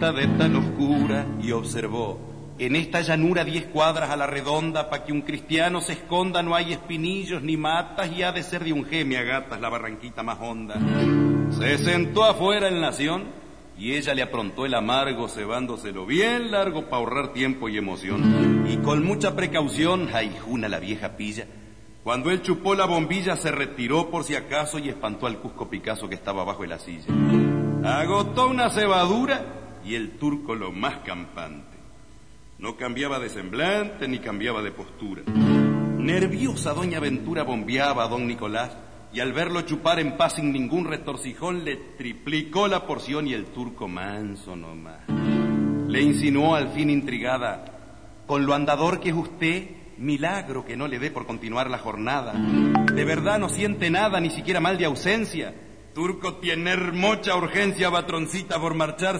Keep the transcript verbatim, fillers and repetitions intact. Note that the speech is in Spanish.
grieta de tan oscura y observó: en esta llanura diez cuadras a la redonda, pa' que un cristiano se esconda no hay espinillos ni matas, y ha de ser de un geme a gatas la barranquita más honda. Se sentó afuera el Nación y ella le aprontó el amargo, cebándoselo bien largo pa' ahorrar tiempo y emoción. Y con mucha precaución, jaijuna la vieja pilla, cuando él chupó la bombilla se retiró por si acaso y espantó al Cusco Picasso que estaba abajo de la silla. Agotó una cebadura y el turco lo más campante. No cambiaba de semblante ni cambiaba de postura. Nerviosa doña Ventura bombeaba a don Nicolás, y al verlo chupar en paz sin ningún retorcijón le triplicó la porción, y el turco manso nomás le insinuó al fin intrigada: con lo andador que es usted, milagro que no le dé por continuar la jornada. De verdad no siente nada, ni siquiera mal de ausencia. Turco tiene mucha urgencia, patroncita, por marchar.